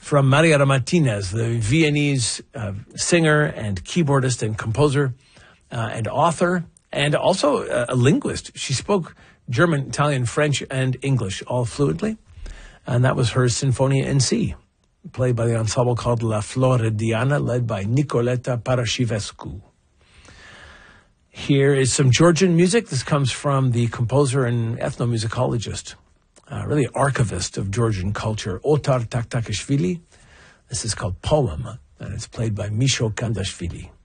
from Mariana Martinez, the Viennese singer and keyboardist and composer and author, and also a linguist. She spoke German, Italian, French, and English all fluently. And that was her Sinfonia in C, played by the ensemble called La Floridiana, led by Nicoleta Paraschivescu. Here is some Georgian music. This comes from the composer and ethnomusicologist, really archivist of Georgian culture, Otar Taktakishvili. This is called Poem, and it's played by Misho Kandashvili.